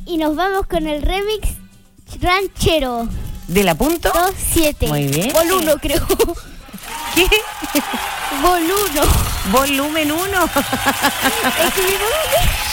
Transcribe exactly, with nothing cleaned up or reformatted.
y nos vamos con el remix ranchero. ¿De la punto? dos siete. Muy bien. Vol uno, creo. ¿Qué? Vol uno. Volumen uno. Es que mi mamá me-